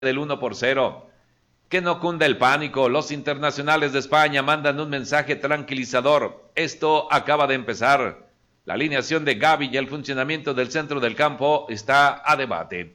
del 1-0. Que no cunda el pánico, los internacionales de España mandan un mensaje tranquilizador. Esto acaba de empezar. La alineación de Gavi y el funcionamiento del centro del campo está a debate.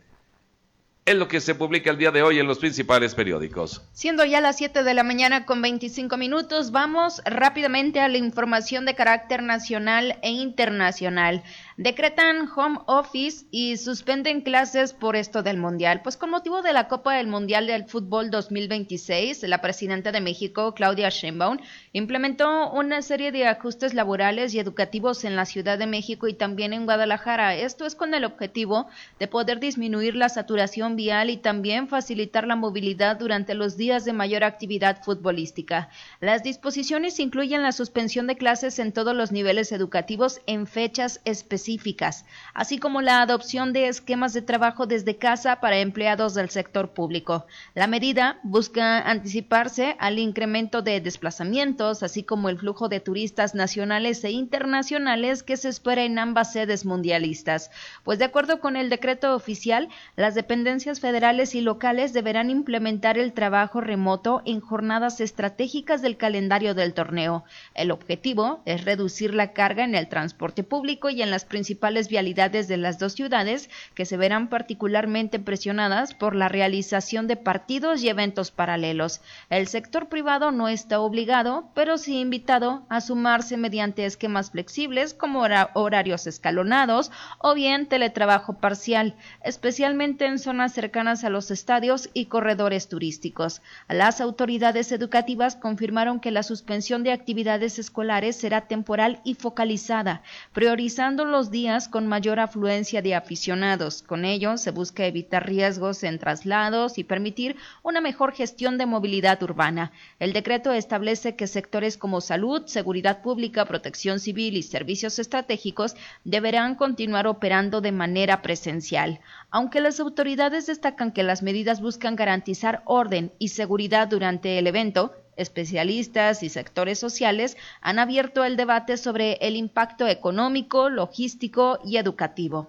Es lo que se publica el día de hoy en los principales periódicos. Siendo ya las 7 de la mañana con 25 minutos, vamos rápidamente a la información de carácter nacional e internacional. Decretan home office y suspenden clases por esto del Mundial. Pues con motivo de la Copa del Mundial del Fútbol 2026, la presidenta de México, Claudia Sheinbaum, implementó una serie de ajustes laborales y educativos en la Ciudad de México y también en Guadalajara. Esto es con el objetivo de poder disminuir la saturación vial y también facilitar la movilidad durante los días de mayor actividad futbolística. Las disposiciones incluyen la suspensión de clases en todos los niveles educativos en fechas específicas, así como la adopción de esquemas de trabajo desde casa para empleados del sector público. La medida busca anticiparse al incremento de desplazamientos, así como el flujo de turistas nacionales e internacionales que se espera en ambas sedes mundialistas. Pues de acuerdo con el decreto oficial, las dependencias federales y locales deberán implementar el trabajo remoto en jornadas estratégicas del calendario del torneo. El objetivo es reducir la carga en el transporte público y en las principales vialidades de las dos ciudades, que se verán particularmente presionadas por la realización de partidos y eventos paralelos. El sector privado no está obligado, pero sí invitado a sumarse mediante esquemas flexibles como horarios escalonados o bien teletrabajo parcial, especialmente en zonas cercanas a los estadios y corredores turísticos. Las autoridades educativas confirmaron que la suspensión de actividades escolares será temporal y focalizada, priorizando los días con mayor afluencia de aficionados. Con ello, se busca evitar riesgos en traslados y permitir una mejor gestión de movilidad urbana. El decreto establece que sectores como salud, seguridad pública, protección civil y servicios estratégicos deberán continuar operando de manera presencial. Aunque las autoridades destacan que las medidas buscan garantizar orden y seguridad durante el evento, especialistas y sectores sociales han abierto el debate sobre el impacto económico, logístico y educativo.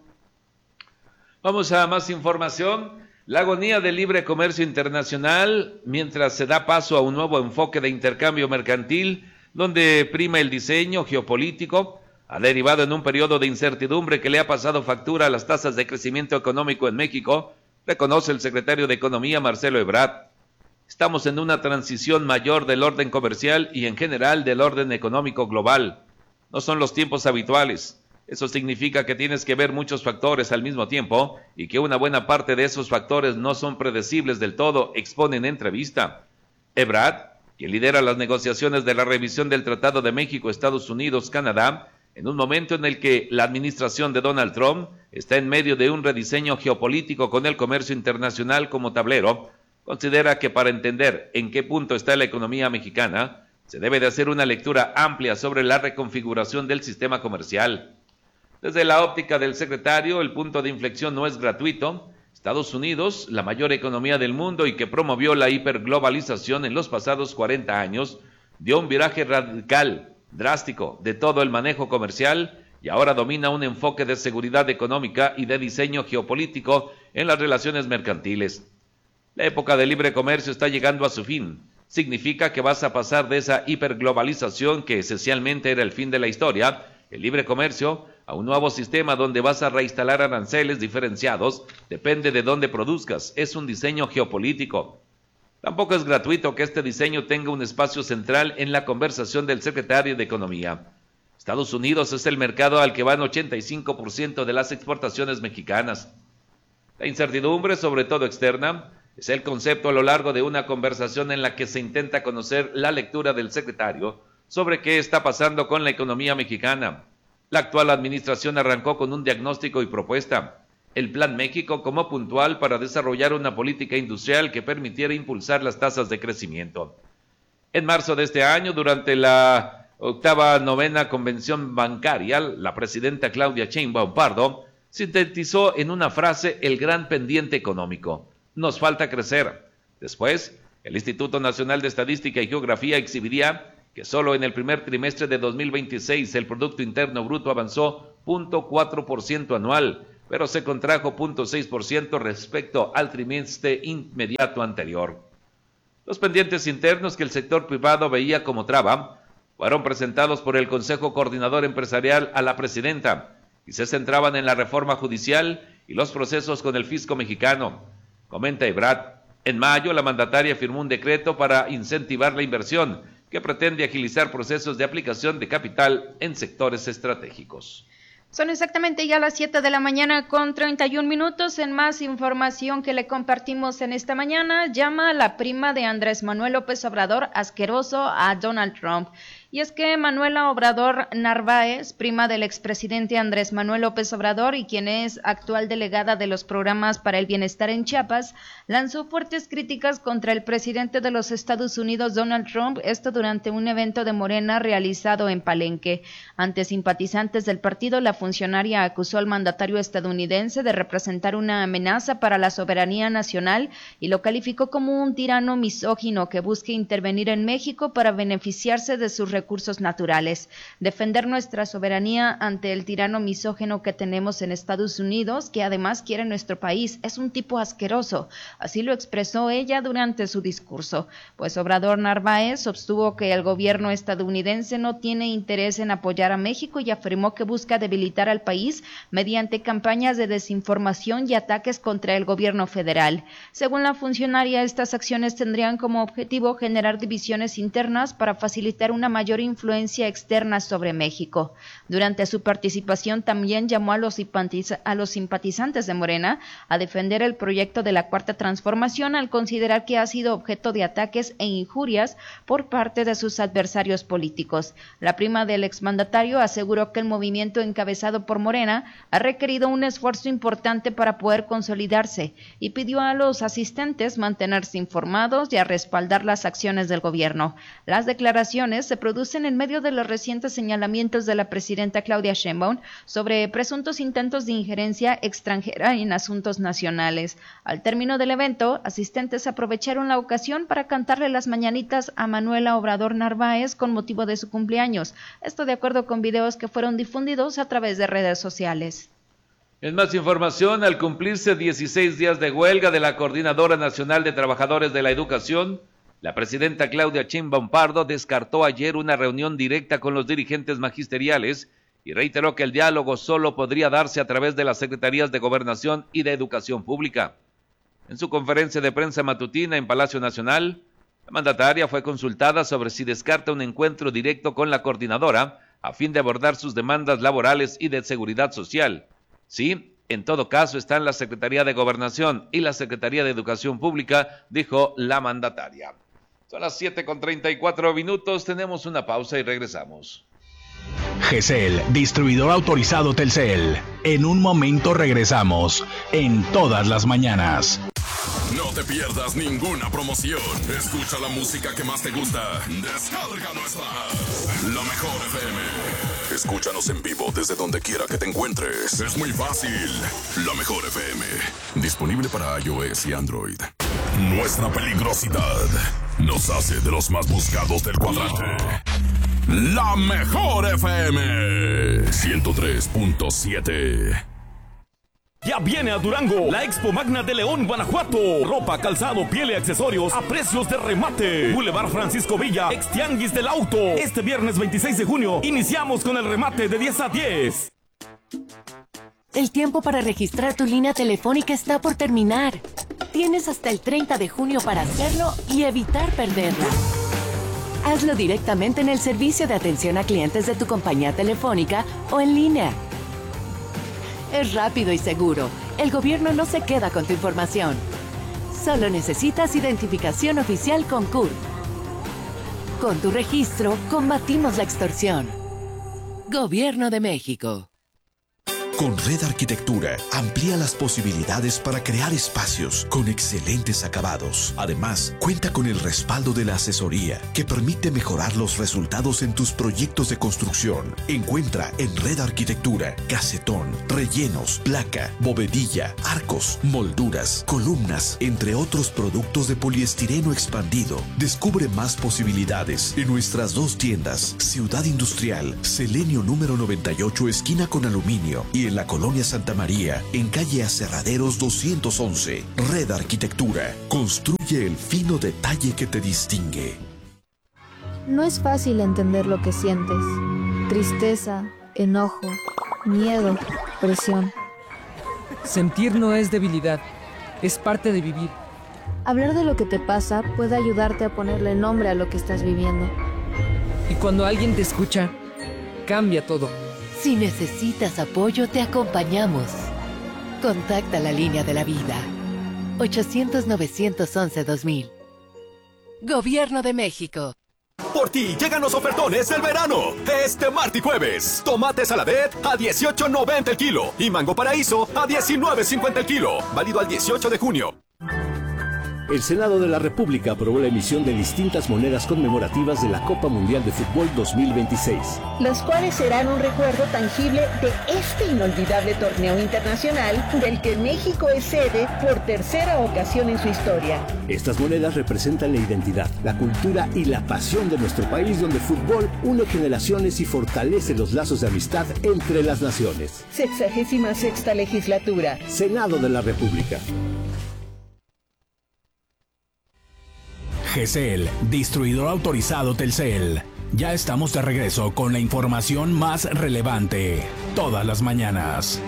Vamos a más información. La agonía del libre comercio internacional, mientras se da paso a un nuevo enfoque de intercambio mercantil, donde prima el diseño geopolítico, ha derivado en un periodo de incertidumbre que le ha pasado factura a las tasas de crecimiento económico en México, reconoce el secretario de Economía, Marcelo Ebrard. Estamos en una transición mayor del orden comercial y en general del orden económico global. No son los tiempos habituales. Eso significa que tienes que ver muchos factores al mismo tiempo y que una buena parte de esos factores no son predecibles del todo, expone en entrevista. Ebrard, quien lidera las negociaciones de la revisión del Tratado de México, Estados Unidos, Canadá, en un momento en el que la administración de Donald Trump está en medio de un rediseño geopolítico con el comercio internacional como tablero, considera que para entender en qué punto está la economía mexicana, se debe de hacer una lectura amplia sobre la reconfiguración del sistema comercial. Desde la óptica del secretario, el punto de inflexión no es gratuito. Estados Unidos, la mayor economía del mundo y que promovió la hiperglobalización en los pasados 40 años, dio un viraje radical, drástico, de todo el manejo comercial y ahora domina un enfoque de seguridad económica y de diseño geopolítico en las relaciones mercantiles. La época del libre comercio está llegando a su fin. Significa que vas a pasar de esa hiperglobalización que esencialmente era el fin de la historia, el libre comercio, a un nuevo sistema donde vas a reinstalar aranceles diferenciados, depende de dónde produzcas, es un diseño geopolítico. Tampoco es gratuito que este diseño tenga un espacio central en la conversación del secretario de Economía. Estados Unidos es el mercado al que van 85% de las exportaciones mexicanas. La incertidumbre, sobre todo externa, es el concepto a lo largo de una conversación en la que se intenta conocer la lectura del secretario sobre qué está pasando con la economía mexicana. La actual administración arrancó con un diagnóstico y propuesta. El Plan México como puntual para desarrollar una política industrial que permitiera impulsar las tasas de crecimiento. En marzo de este año, durante la 8ª Convención Bancaria, la presidenta Claudia Sheinbaum Pardo sintetizó en una frase el gran pendiente económico. Nos falta crecer. Después, el Instituto Nacional de Estadística y Geografía exhibiría que solo en el primer trimestre de 2026 el Producto Interno Bruto avanzó 0.4% anual, pero se contrajo 0.6% respecto al trimestre inmediato anterior. Los pendientes internos que el sector privado veía como traba fueron presentados por el Consejo Coordinador Empresarial a la presidenta y se centraban en la reforma judicial y los procesos con el fisco mexicano. Comenta Ebrard. En mayo, la mandataria firmó un decreto para incentivar la inversión que pretende agilizar procesos de aplicación de capital en sectores estratégicos. Son exactamente ya las 7 de la mañana con 31 minutos. En más información que le compartimos en esta mañana, llama a la prima de Andrés Manuel López Obrador asqueroso a Donald Trump. Y es que Manuela Obrador Narváez, prima del expresidente Andrés Manuel López Obrador y quien es actual delegada de los programas para el bienestar en Chiapas, lanzó fuertes críticas contra el presidente de los Estados Unidos, Donald Trump, esto durante un evento de Morena realizado en Palenque. Ante simpatizantes del partido, la funcionaria acusó al mandatario estadounidense de representar una amenaza para la soberanía nacional y lo calificó como un tirano misógino que busca intervenir en México para beneficiarse de sus recursos naturales. Defender nuestra soberanía ante el tirano misógino que tenemos en Estados Unidos, que además quiere nuestro país, es un tipo asqueroso. Así lo expresó ella durante su discurso. Pues Obrador Narváez sostuvo que el gobierno estadounidense no tiene interés en apoyar a México y afirmó que busca debilitar al país mediante campañas de desinformación y ataques contra el gobierno federal. Según la funcionaria, estas acciones tendrían como objetivo generar divisiones internas para facilitar una mayor influencia externa sobre México. Durante su participación también llamó a los simpatizantes de Morena a defender el proyecto de la Cuarta Transformación al considerar que ha sido objeto de ataques e injurias por parte de sus adversarios políticos. La prima del exmandatario aseguró que el movimiento encabezado por Morena ha requerido un esfuerzo importante para poder consolidarse y pidió a los asistentes mantenerse informados y a respaldar las acciones del gobierno. Las declaraciones se producen en medio de los recientes señalamientos de la presidenta Claudia Sheinbaum sobre presuntos intentos de injerencia extranjera en asuntos nacionales. Al término del evento, asistentes aprovecharon la ocasión para cantarle las mañanitas a Manuela Obrador Narváez con motivo de su cumpleaños. Esto de acuerdo con videos que fueron difundidos a través de redes sociales. En más información, al cumplirse 16 días de huelga de la Coordinadora Nacional de Trabajadores de la Educación, la presidenta Claudia Sheinbaum Pardo descartó ayer una reunión directa con los dirigentes magisteriales y reiteró que el diálogo solo podría darse a través de las secretarías de Gobernación y de Educación Pública. En su conferencia de prensa matutina en Palacio Nacional, la mandataria fue consultada sobre si descarta un encuentro directo con la coordinadora a fin de abordar sus demandas laborales y de seguridad social. Sí, en todo caso están la Secretaría de Gobernación y la Secretaría de Educación Pública, dijo la mandataria. Son las 7:34, tenemos una pausa y regresamos. GESEL, distribuidor autorizado Telcel. En un momento regresamos, en todas las mañanas. No te pierdas ninguna promoción. Escucha la música que más te gusta. Descarga nuestra app, La Mejor FM. Escúchanos en vivo desde donde quiera que te encuentres. Es muy fácil. La Mejor FM. Disponible para iOS y Android. Nuestra peligrosidad nos hace de los más buscados del cuadrante. La Mejor FM 103.7. Ya viene a Durango la Expo Magna de León, Guanajuato. Ropa, calzado, piel y accesorios a precios de remate. Boulevard Francisco Villa, ex Tianguis del Auto. Este viernes 26 de junio iniciamos con el remate de 10 a 10. El tiempo para registrar tu línea telefónica está por terminar. Tienes hasta el 30 de junio para hacerlo y evitar perderla. Hazlo directamente en el servicio de atención a clientes de tu compañía telefónica o en línea. Es rápido y seguro. El gobierno no se queda con tu información. Solo necesitas identificación oficial con CURP. Con tu registro, combatimos la extorsión. Gobierno de México. Con Red Arquitectura, amplía las posibilidades para crear espacios con excelentes acabados. Además, cuenta con el respaldo de la asesoría que permite mejorar los resultados en tus proyectos de construcción. Encuentra en Red Arquitectura casetón, rellenos, placa, bovedilla, arcos, molduras, columnas, entre otros productos de poliestireno expandido. Descubre más posibilidades en nuestras dos tiendas, Ciudad Industrial, Selenio número 98, esquina con Aluminio, y y en la Colonia Santa María, en calle Aserraderos 211. Red Arquitectura. Construye el fino detalle que te distingue. No es fácil entender lo que sientes. Tristeza, enojo, miedo, presión. Sentir no es debilidad, es parte de vivir. Hablar de lo que te pasa puede ayudarte a ponerle nombre a lo que estás viviendo. Y cuando alguien te escucha, cambia todo. Si necesitas apoyo, te acompañamos. Contacta la línea de la vida. 800-911-2000. Gobierno de México. Por ti llegan los ofertones del verano. Este martes y jueves. Tomate Saladet a $18.90 el kilo. Y Mango Paraíso a $19.50 el kilo. Válido al 18 de junio. El Senado de la República aprobó la emisión de distintas monedas conmemorativas de la Copa Mundial de Fútbol 2026. Los cuales serán un recuerdo tangible de este inolvidable torneo internacional del que México es sede por tercera ocasión en su historia. Estas monedas representan la identidad, la cultura y la pasión de nuestro país, donde el fútbol une generaciones y fortalece los lazos de amistad entre las naciones. 66ª legislatura. Senado de la República. GESEL, distribuidor autorizado Telcel. Ya estamos de regreso con la información más relevante, todas las mañanas.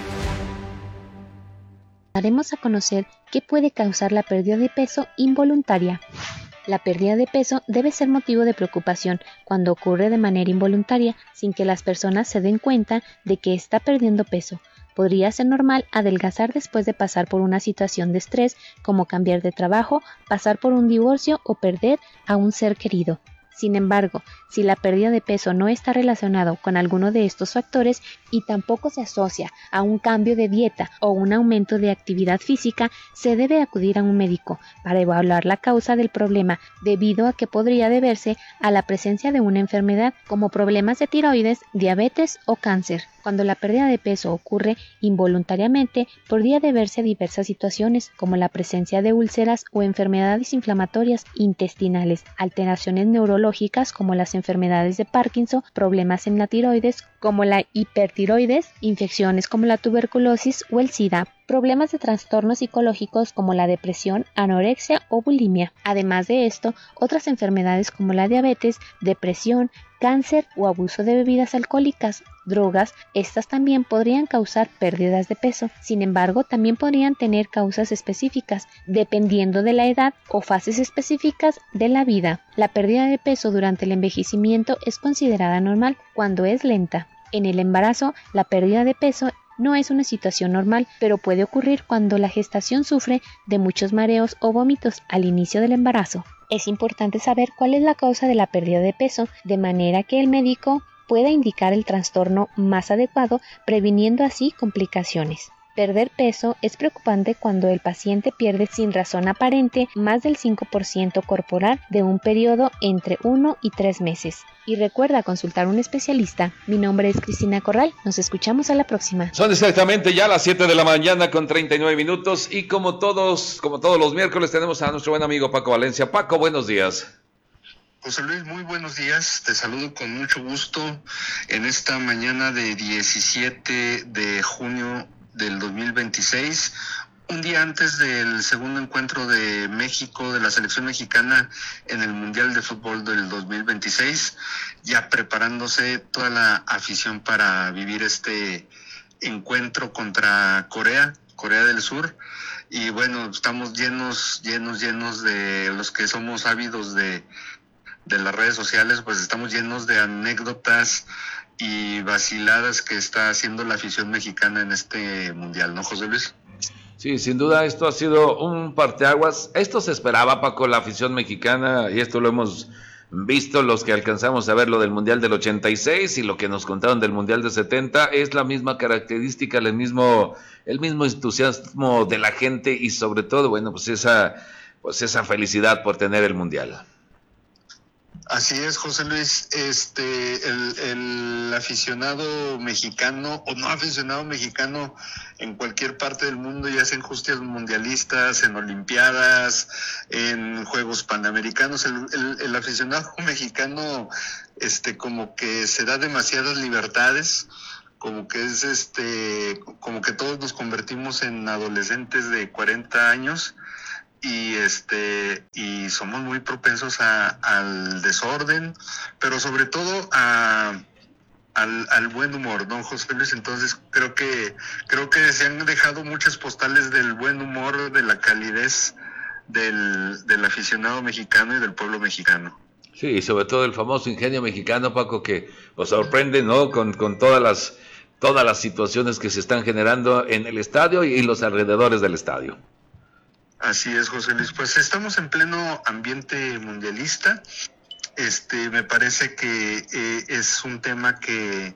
Daremos a conocer qué puede causar la pérdida de peso involuntaria. La pérdida de peso debe ser motivo de preocupación cuando ocurre de manera involuntaria, sin que las personas se den cuenta de que está perdiendo peso. Podría ser normal adelgazar después de pasar por una situación de estrés, como cambiar de trabajo, pasar por un divorcio o perder a un ser querido. Sin embargo, si la pérdida de peso no está relacionado con alguno de estos factores y tampoco se asocia a un cambio de dieta o un aumento de actividad física, se debe acudir a un médico para evaluar la causa del problema, debido a que podría deberse a la presencia de una enfermedad como problemas de tiroides, diabetes o cáncer. Cuando la pérdida de peso ocurre involuntariamente, podría deberse a diversas situaciones, como la presencia de úlceras o enfermedades inflamatorias intestinales, alteraciones neurológicas como las enfermedades de Parkinson, problemas en la tiroides como la hipertiroides, infecciones como la tuberculosis o el SIDA, problemas de trastornos psicológicos como la depresión, anorexia o bulimia. Además de esto, otras enfermedades como la diabetes, depresión, cáncer o abuso de bebidas alcohólicas, drogas, estas también podrían causar pérdidas de peso. Sin embargo, también podrían tener causas específicas, dependiendo de la edad o fases específicas de la vida. La pérdida de peso durante el envejecimiento es considerada normal cuando es lenta. En el embarazo, la pérdida de peso no es una situación normal, pero puede ocurrir cuando la gestación sufre de muchos mareos o vómitos al inicio del embarazo. Es importante saber cuál es la causa de la pérdida de peso, de manera que el médico pueda indicar el trastorno más adecuado, previniendo así complicaciones. Perder peso es preocupante cuando el paciente pierde sin razón aparente más del 5% corporal de un periodo entre 1 y 3 meses. Y recuerda consultar a un especialista. Mi nombre es Cristina Corral. Nos escuchamos a la próxima. Son exactamente ya las 7 de la mañana con 39 minutos y como todos los miércoles tenemos a nuestro buen amigo Paco Valencia. Paco, buenos días. José Luis, muy buenos días. Te saludo con mucho gusto en esta mañana de 17 de junio del 2026, un día antes del segundo encuentro de México, de la selección mexicana en el Mundial de Fútbol del 2026, ya preparándose toda la afición para vivir este encuentro contra Corea del Sur. Y bueno, estamos llenos de los que somos ávidos de las redes sociales, pues estamos llenos de anécdotas y vaciladas que está haciendo la afición mexicana en este mundial, ¿no, José Luis? Sí, sin duda esto ha sido un parteaguas. Esto se esperaba, Paco, la afición mexicana, y esto lo hemos visto los que alcanzamos a ver lo del mundial del 86 y lo que nos contaron del mundial del 70, es la misma característica, el mismo entusiasmo de la gente y sobre todo, bueno, pues esa felicidad por tener el mundial. Así es, José Luis, el aficionado mexicano o no aficionado mexicano en cualquier parte del mundo, ya sea en justas mundialistas, en olimpiadas, en Juegos Panamericanos, el aficionado mexicano como que se da demasiadas libertades como que es como que todos nos convertimos en adolescentes de 40 años y y somos muy propensos al desorden, pero sobre todo al buen humor, ¿no, José Luis? Entonces creo que se han dejado muchas postales del buen humor, de la calidez del aficionado mexicano y del pueblo mexicano. Sí, sobre todo el famoso ingenio mexicano, Paco, que pues sorprende, ¿no? Con todas las situaciones que se están generando en el estadio y los alrededores del estadio. Así es, José Luis. Pues estamos en pleno ambiente mundialista. Me parece que es un tema que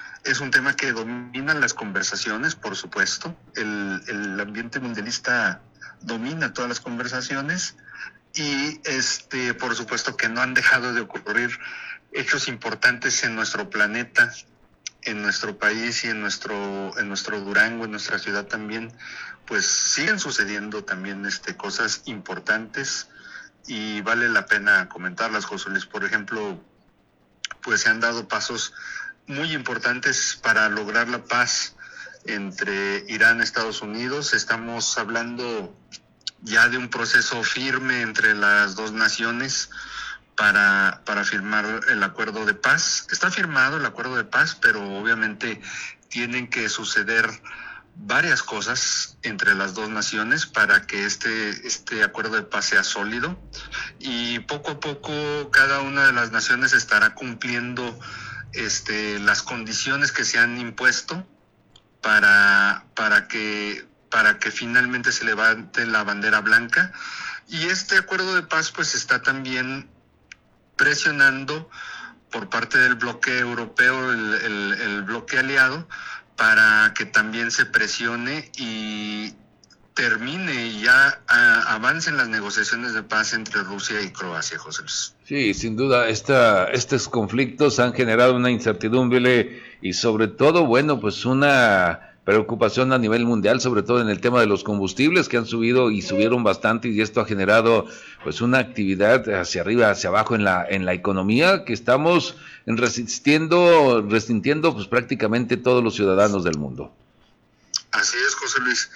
domina las conversaciones, por supuesto. El ambiente mundialista domina todas las conversaciones y por supuesto que no han dejado de ocurrir hechos importantes en nuestro planeta, en nuestro país y en nuestro Durango, en nuestra ciudad también, pues siguen sucediendo también cosas importantes y vale la pena comentarlas, José Luis. Por ejemplo, pues se han dado pasos muy importantes para lograr la paz entre Irán y Estados Unidos. Estamos hablando ya de un proceso firme entre las dos naciones para firmar el acuerdo de paz. Está firmado el acuerdo de paz, pero obviamente tienen que suceder varias cosas entre las dos naciones para que este acuerdo de paz sea sólido, y poco a poco cada una de las naciones estará cumpliendo las condiciones que se han impuesto para que finalmente se levante la bandera blanca. Y este acuerdo de paz pues está también presionando por parte del bloque europeo, el bloque aliado, para que también se presione y termine y ya avancen las negociaciones de paz entre Rusia y Croacia, José Luis. Sí, sin duda, estos conflictos han generado una incertidumbre y sobre todo, bueno, pues una preocupación a nivel mundial, sobre todo en el tema de los combustibles que han subido y subieron bastante, y esto ha generado pues una actividad hacia arriba, hacia abajo en la economía que estamos resintiendo pues prácticamente todos los ciudadanos del mundo. Así es, José Luis.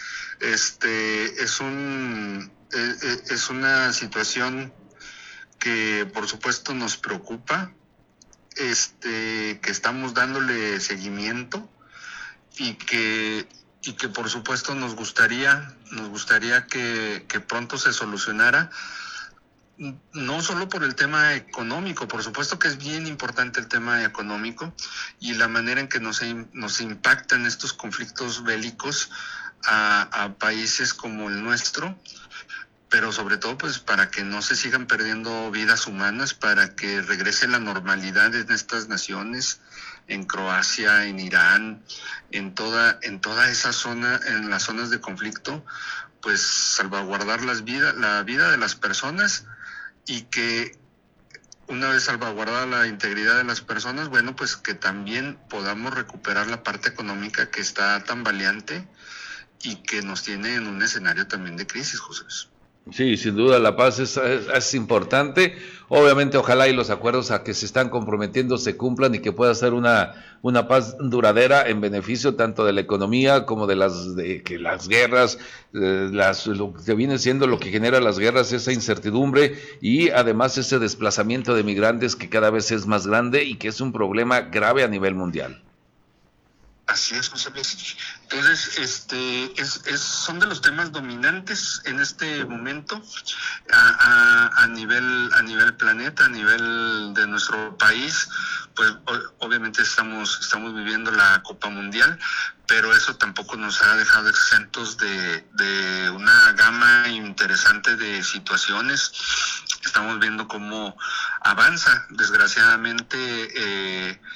Es una situación que por supuesto nos preocupa, que estamos dándole seguimiento y que por supuesto nos gustaría que pronto se solucionara, no solo por el tema económico. Por supuesto que es bien importante el tema económico y la manera en que nos impactan estos conflictos bélicos a países como el nuestro, pero sobre todo pues para que no se sigan perdiendo vidas humanas, para que regrese la normalidad en estas naciones, en Croacia, en Irán, en toda esa zona, en las zonas de conflicto, pues salvaguardar la vida de las personas, y que una vez salvaguardada la integridad de las personas, bueno, pues que también podamos recuperar la parte económica que está tambaleante y que nos tiene en un escenario también de crisis, José Luis. Sí, sin duda la paz es importante. Obviamente, ojalá y los acuerdos a que se están comprometiendo se cumplan y que pueda ser una paz duradera en beneficio tanto de la economía como de las guerras, lo que viene siendo lo que genera las guerras, esa incertidumbre y además ese desplazamiento de migrantes que cada vez es más grande y que es un problema grave a nivel mundial. Así es, José Luis. Entonces, son de los temas dominantes en este momento a nivel planeta, a nivel de nuestro país. Pues obviamente estamos viviendo la Copa Mundial, pero eso tampoco nos ha dejado exentos de una gama interesante de situaciones. Estamos viendo cómo avanza, desgraciadamente,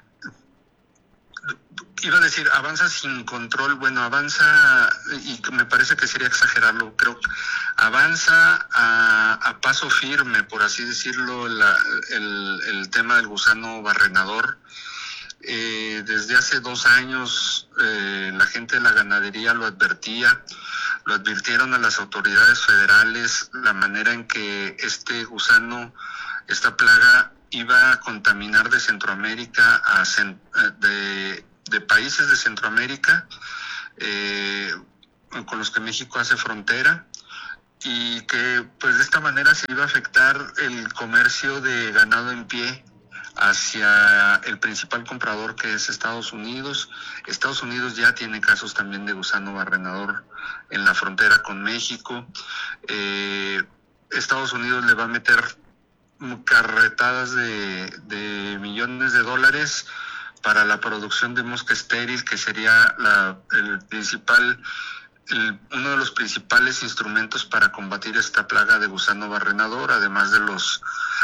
iba a decir avanza sin control, bueno, avanza, y me parece que sería exagerarlo, creo que avanza a paso firme, por así decirlo, el tema del gusano barrenador. Desde hace 2 años la gente de la ganadería lo advirtieron a las autoridades federales, la manera en que este gusano, esta plaga, iba a contaminar de Centroamérica países de Centroamérica con los que México hace frontera, y que pues de esta manera se iba a afectar el comercio de ganado en pie hacia el principal comprador, que es Estados Unidos. Estados Unidos ya tiene casos también de gusano barrenador en la frontera con México. Estados Unidos le va a meter carretadas de millones de dólares para la producción de mosca estéril, que sería uno de los principales instrumentos para combatir esta plaga de gusano barrenador, además de los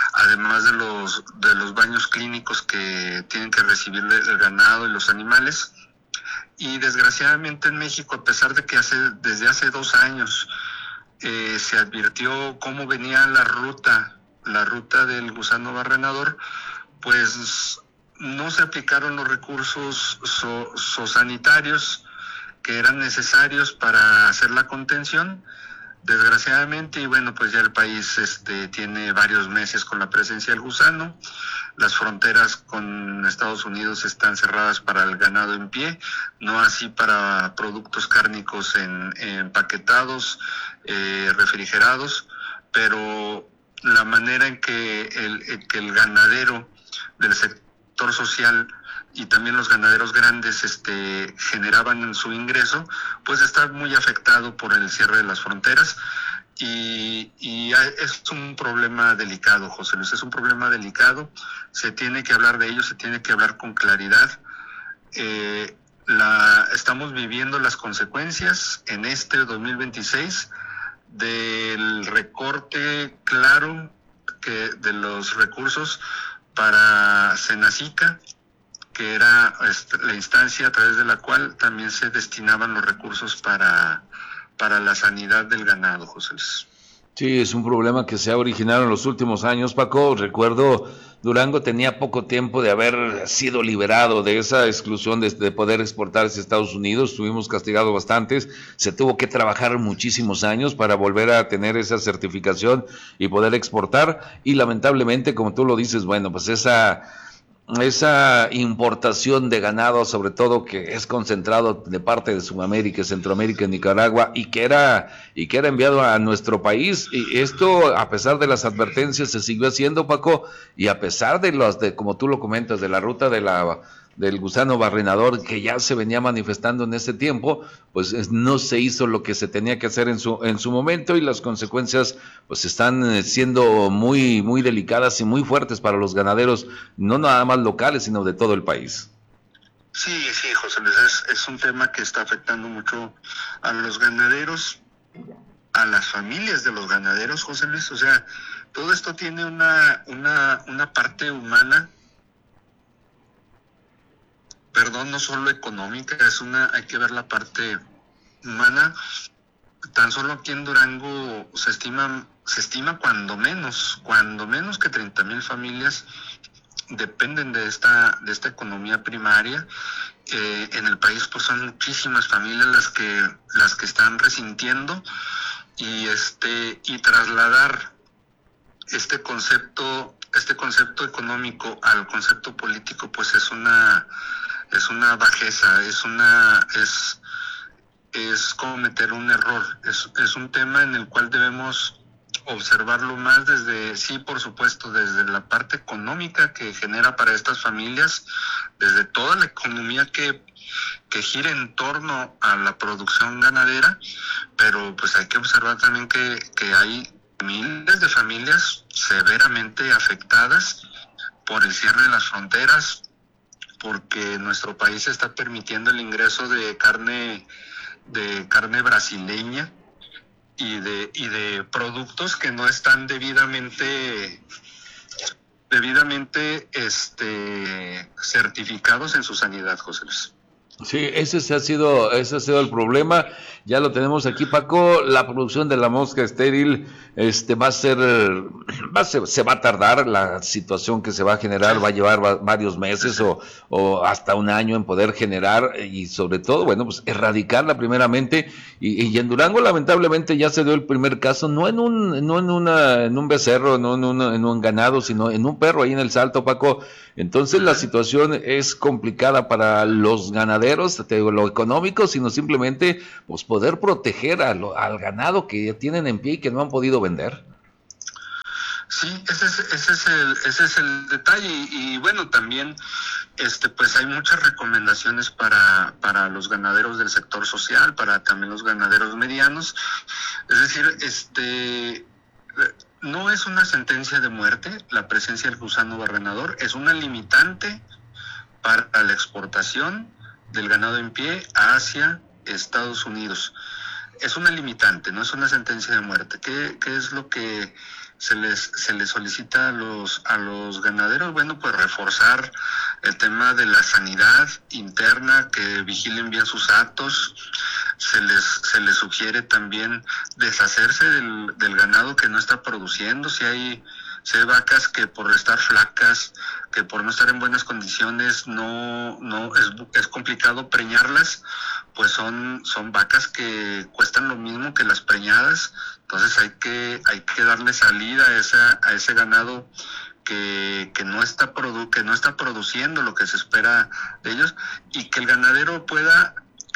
baños clínicos que tienen que recibir el ganado y los animales. Y desgraciadamente en México, a pesar de que desde hace 2 años se advirtió cómo venía la ruta del gusano barrenador, pues no se aplicaron los recursos zoosanitarios que eran necesarios para hacer la contención, desgraciadamente. Y bueno, pues ya el país tiene varios meses con la presencia del gusano. Las fronteras con Estados Unidos están cerradas para el ganado en pie, no así para productos cárnicos empaquetados, refrigerados, pero la manera en que el ganadero del sector social y también los ganaderos grandes generaban su ingreso, pues está muy afectado por el cierre de las fronteras, y es un problema delicado, José Luis, es un problema delicado. Se tiene que hablar de ello, se tiene que hablar con claridad. Estamos viviendo las consecuencias en este 2026 del recorte claro de los recursos para Senacica, que era la instancia a través de la cual también se destinaban los recursos para la sanidad del ganado, José Luis. Sí, es un problema que se ha originado en los últimos años, Paco. Recuerdo, Durango tenía poco tiempo de haber sido liberado de esa exclusión de poder exportar hacia Estados Unidos. Estuvimos castigados bastantes. Se tuvo que trabajar muchísimos años para volver a tener esa certificación y poder exportar. Y lamentablemente, como tú lo dices, bueno, pues esa importación de ganado, sobre todo que es concentrado de parte de Sudamérica, Centroamérica, Nicaragua, y que era enviado a nuestro país, y esto a pesar de las advertencias se siguió haciendo, Paco, y a pesar de como tú lo comentas, de la ruta del gusano barrenador que ya se venía manifestando en ese tiempo, pues no se hizo lo que se tenía que hacer en su momento, y las consecuencias pues están siendo muy muy delicadas y muy fuertes para los ganaderos, no nada más locales, sino de todo el país. Sí, José Luis, es un tema que está afectando mucho a los ganaderos, a las familias de los ganaderos, José Luis. O sea, todo esto tiene una parte humana, no solo económica, hay que ver la parte humana. Tan solo aquí en Durango se estima cuando menos que 30,000 familias dependen de esta economía primaria. En el país pues son muchísimas familias las que están resintiendo, y trasladar este concepto económico al concepto político pues es una bajeza, es cometer un error. Es un tema en el cual debemos observarlo más por supuesto, desde la parte económica que genera para estas familias, desde toda la economía que gira en torno a la producción ganadera, pero pues hay que observar también que hay miles de familias severamente afectadas por el cierre de las fronteras, porque nuestro país está permitiendo el ingreso de carne brasileña y de productos que no están debidamente certificados en su sanidad, José Luis. Sí, ese ha sido el problema. Ya lo tenemos aquí, Paco. La producción de la mosca estéril, se va a tardar. La situación que se va a generar va a llevar varios meses o hasta un año en poder generar y sobre todo, bueno, pues erradicarla primeramente. Y en Durango, lamentablemente, ya se dio el primer caso, no en un becerro, no en un ganado, sino en un perro ahí en el Salto, Paco. Entonces la situación es complicada para los ganaderos, te digo, lo económico, sino simplemente pues poder proteger al ganado que tienen en pie y que no han podido vender. Sí, ese es el detalle y bueno, también pues hay muchas recomendaciones para los ganaderos del sector social, para también los ganaderos medianos. Es decir, no es una sentencia de muerte la presencia del gusano barrenador, es una limitante para la exportación del ganado en pie hacia Estados Unidos. Es una limitante, no es una sentencia de muerte. ¿Qué es lo que se les solicita a los ganaderos? Bueno, pues reforzar el tema de la sanidad interna, que vigilen bien sus actos. Se les sugiere también deshacerse del ganado que no está produciendo. Si hay vacas que por estar flacas, que por no estar en buenas condiciones, no es complicado preñarlas, pues son vacas que cuestan lo mismo que las preñadas. Entonces hay que darle salida a ese ganado que no está produciendo lo que se espera de ellos, y que el ganadero pueda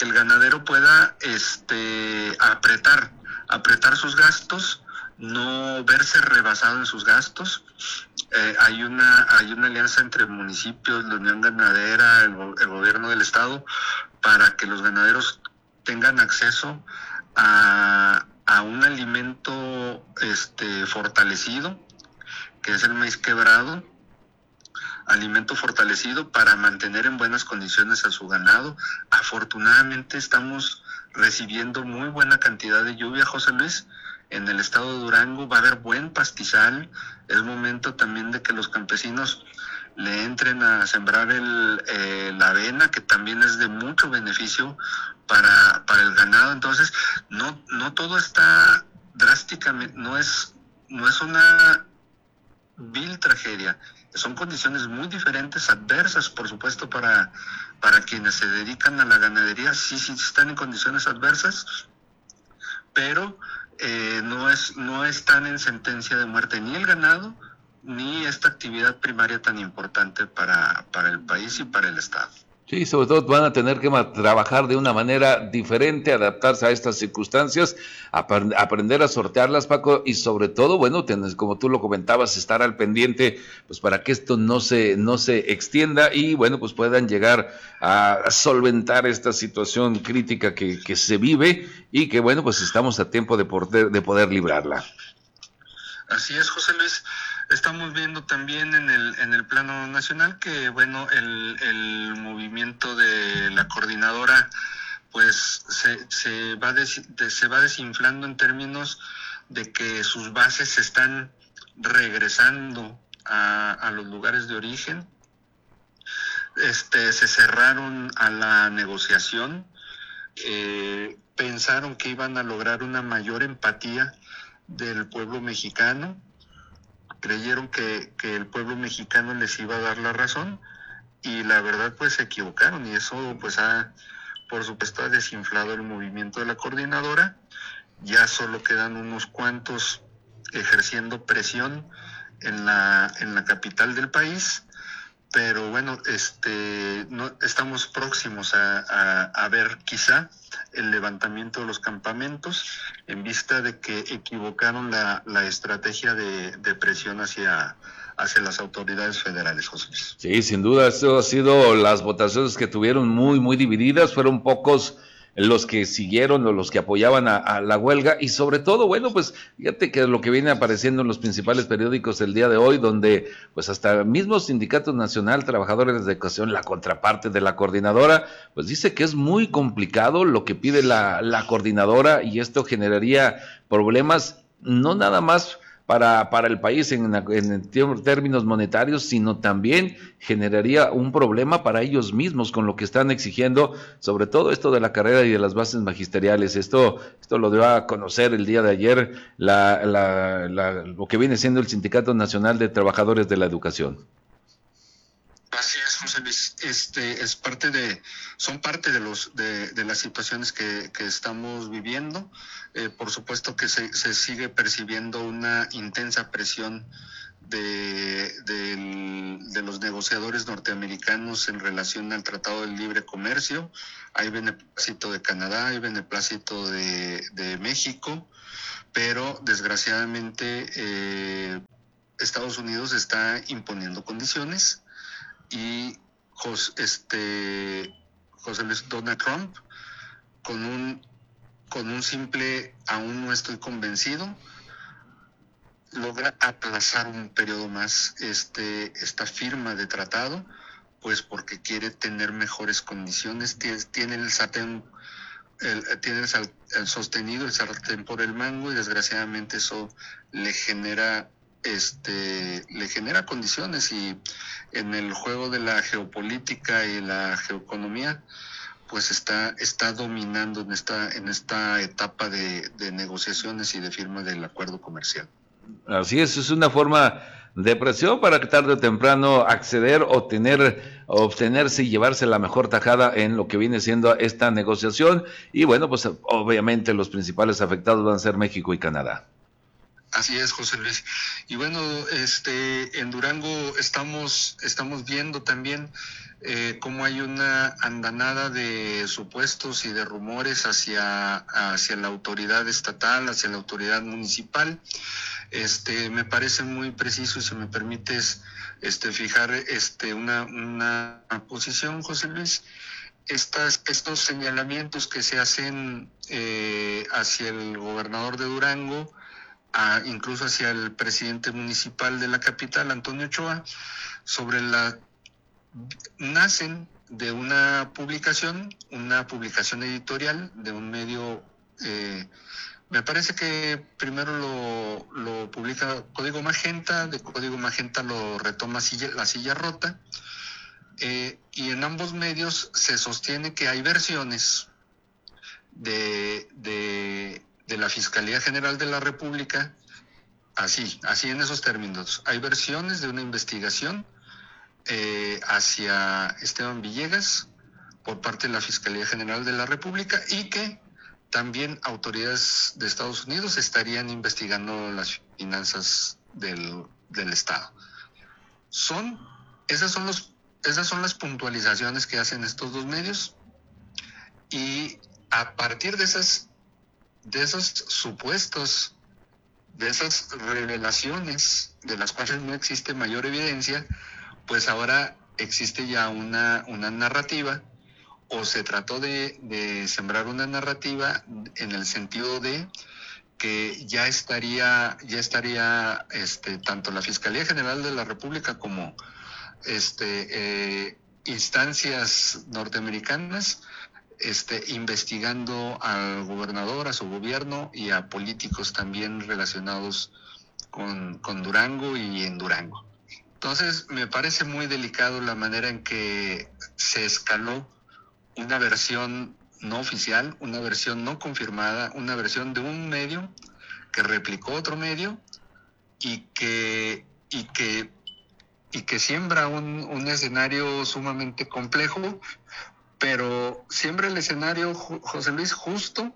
apretar sus gastos, no verse rebasado en sus gastos. Hay una alianza entre municipios, la Unión Ganadera, el gobierno del estado, para que los ganaderos tengan acceso a un alimento fortalecido, que es el maíz quebrado, alimento fortalecido para mantener en buenas condiciones a su ganado. Afortunadamente estamos recibiendo muy buena cantidad de lluvia, José Luis, en el estado de Durango. Va a haber buen pastizal. Es momento también de que los campesinos le entren a sembrar la avena, que también es de mucho beneficio para el ganado. Entonces, no todo está drásticamente, no es una vil tragedia. Son condiciones muy diferentes, adversas, por supuesto, para quienes se dedican a la ganadería. Sí están en condiciones adversas, pero no están en sentencia de muerte ni el ganado ni esta actividad primaria tan importante para el país y para el estado. Sí, sobre todo van a tener que trabajar de una manera diferente, adaptarse a estas circunstancias, aprender a sortearlas, Paco, y sobre todo, bueno, como tú lo comentabas, estar al pendiente, pues para que esto no se extienda y, bueno, pues puedan llegar a solventar esta situación crítica que se vive y que, bueno, pues estamos a tiempo de poder librarla. Así es, José Luis. Estamos viendo también en el plano nacional que, bueno, el movimiento de la coordinadora pues se va desinflando en términos de que sus bases se están regresando a los lugares de origen. Se cerraron a la negociación, pensaron que iban a lograr una mayor empatía del pueblo mexicano. Creyeron que el pueblo mexicano les iba a dar la razón y la verdad pues se equivocaron, y eso pues por supuesto ha desinflado el movimiento de la coordinadora. Ya solo quedan unos cuantos ejerciendo presión en la capital del país, pero bueno, no estamos próximos a ver quizá el levantamiento de los campamentos en vista de que equivocaron la estrategia de presión hacia las autoridades federales, José Luis. Sí, sin duda, eso ha sido las votaciones que tuvieron muy, muy divididas. Fueron pocos los que siguieron o los que apoyaban a la huelga, y sobre todo, bueno, pues fíjate que lo que viene apareciendo en los principales periódicos el día de hoy, donde pues hasta el mismo Sindicato Nacional Trabajadores de Educación, la contraparte de la coordinadora, pues dice que es muy complicado lo que pide la coordinadora, y esto generaría problemas no nada más para el país en términos monetarios, sino también generaría un problema para ellos mismos con lo que están exigiendo, sobre todo esto de la carrera y de las bases magisteriales. Esto lo dio a conocer el día de ayer lo que viene siendo el Sindicato Nacional de Trabajadores de la Educación. Así es, José Luis. Son parte de las situaciones que estamos viviendo. Por supuesto que se sigue percibiendo una intensa presión de los negociadores norteamericanos en relación al Tratado de Libre Comercio. Hay beneplácito de Canadá, hay beneplácito de México, pero desgraciadamente Estados Unidos está imponiendo condiciones y José Luis, Donald Trump, con un simple "aún no estoy convencido", logra aplazar un periodo más esta firma de tratado, pues porque quiere tener mejores condiciones. Tiene el sartén sostenido, el sartén por el mango, y desgraciadamente eso le genera condiciones, y en el juego de la geopolítica y la geoeconomía pues está dominando en esta etapa de negociaciones y de firma del acuerdo comercial. Así es una forma de presión para que tarde o temprano acceder, obtenerse y llevarse la mejor tajada en lo que viene siendo esta negociación. Y bueno, pues obviamente los principales afectados van a ser México y Canadá. Así es, José Luis. Y bueno, en Durango estamos viendo también cómo hay una andanada de supuestos y de rumores hacia la autoridad estatal, hacia la autoridad municipal. Me parece muy preciso, y si me permites fijar una posición, José Luis. Estos señalamientos que se hacen hacia el gobernador de Durango, incluso hacia el presidente municipal de la capital, Antonio Ochoa, nacen de una publicación editorial de un medio. Me parece que primero lo publica Código Magenta, de Código Magenta lo retoma La Silla Rota, y en ambos medios se sostiene que hay versiones de la Fiscalía General de la República, así en esos términos. Hay versiones de una investigación hacia Esteban Villegas por parte de la Fiscalía General de la República, y que también autoridades de Estados Unidos estarían investigando las finanzas del Estado. Esas son las puntualizaciones que hacen estos dos medios, y a partir de esos supuestos, de esas revelaciones de las cuales no existe mayor evidencia, pues ahora existe ya una narrativa, o se trató de sembrar una narrativa en el sentido de que ya estaría tanto la Fiscalía General de la República como instancias norteamericanas investigando al gobernador, a su gobierno y a políticos también relacionados con Durango y en Durango. Entonces me parece muy delicado la manera en que se escaló una versión no oficial, una versión no confirmada, una versión de un medio que replicó otro medio, y que siembra un escenario sumamente complejo, pero siembra el escenario, José Luis, justo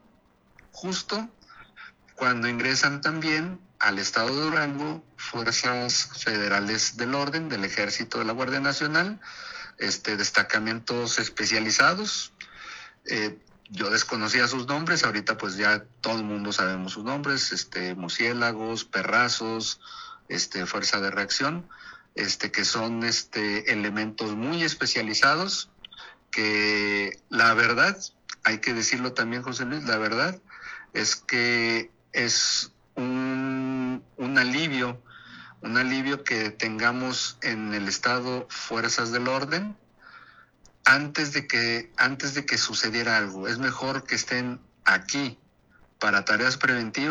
cuando ingresan también al estado de Durango fuerzas federales del orden, del Ejército, de la Guardia Nacional, destacamentos especializados. Yo desconocía sus nombres, ahorita pues ya todo el mundo sabemos sus nombres, murciélagos, perrazos, fuerza de reacción, que son elementos muy especializados, que la verdad, hay que decirlo también, José Luis, la verdad es que es un alivio que tengamos en el estado fuerzas del orden antes de que sucediera algo. Es mejor que estén aquí para tareas preventivas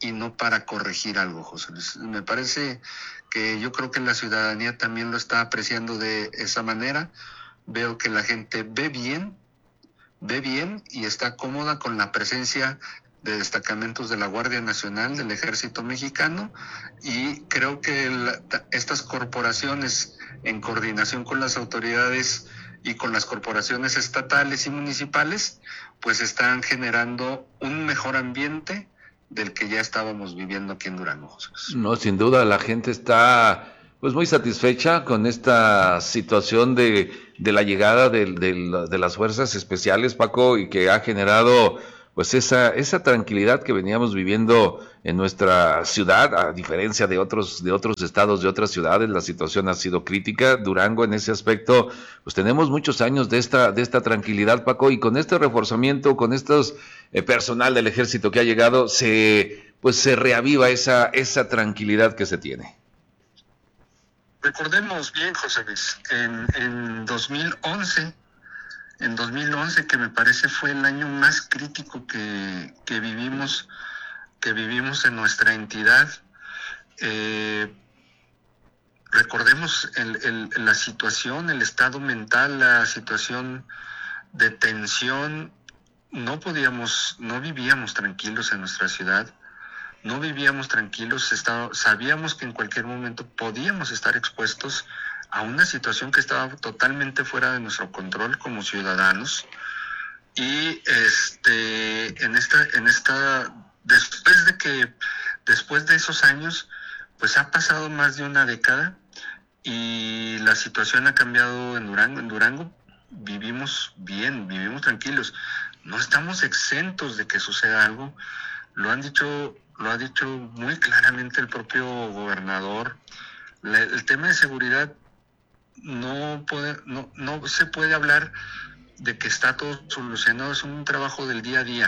y no para corregir algo, José Luis. Me parece que yo creo que la ciudadanía también lo está apreciando de esa manera. Veo que la gente ve bien y está cómoda con la presencia de destacamentos de la Guardia Nacional, del Ejército Mexicano, y creo que estas corporaciones, en coordinación con las autoridades y con las corporaciones estatales y municipales, pues están generando un mejor ambiente del que ya estábamos viviendo aquí en Durango, José. No, sin duda la gente está pues muy satisfecha con esta situación de la llegada de las fuerzas especiales, Paco, y que ha generado pues esa tranquilidad que veníamos viviendo en nuestra ciudad, a diferencia de otros estados, de otras ciudades. La situación ha sido crítica. Durango, en ese aspecto, pues tenemos muchos años de esta tranquilidad, Paco, y con este reforzamiento, con estos personal del ejército que ha llegado, se reaviva esa tranquilidad que se tiene. Recordemos bien, José Luis, en 2011, que me parece fue el año más crítico que vivimos en nuestra entidad. Recordemos la situación, el estado mental, la situación de tensión. No vivíamos tranquilos en nuestra ciudad, no vivíamos tranquilos, sabíamos que en cualquier momento podíamos estar expuestos a una situación que estaba totalmente fuera de nuestro control como ciudadanos. Y después de esos años, pues ha pasado más de una década y la situación ha cambiado en Durango. En Durango vivimos bien, vivimos tranquilos, no estamos exentos de que suceda algo. Lo ha dicho muy claramente el propio gobernador. El tema de seguridad no se puede hablar de que está todo solucionado. Es un trabajo del día a día.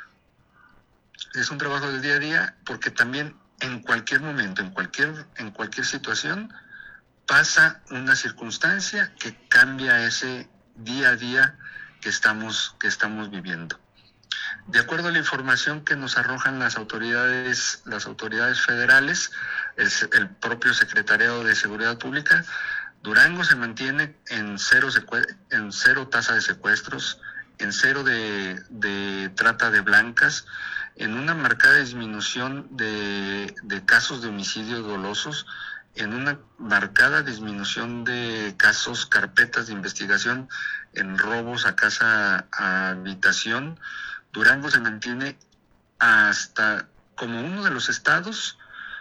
Es un trabajo del día a día porque también en cualquier momento, en cualquier situación, pasa una circunstancia que cambia ese día a día que estamos viviendo. De acuerdo a la información que nos arrojan las autoridades federales, el propio Secretariado de Seguridad Pública, Durango se mantiene en cero tasa de secuestros, en cero de trata de blancas, en una marcada disminución de casos de homicidios dolosos, en una marcada disminución de casos, carpetas de investigación en robos a casa, a habitación. Durango se mantiene hasta como uno de los estados